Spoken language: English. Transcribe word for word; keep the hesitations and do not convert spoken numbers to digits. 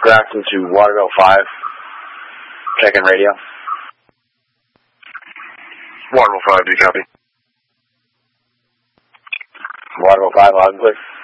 Grafton to Waterville five. Checking radio. Waterville five, do you copy? Waterville five, loud and clear.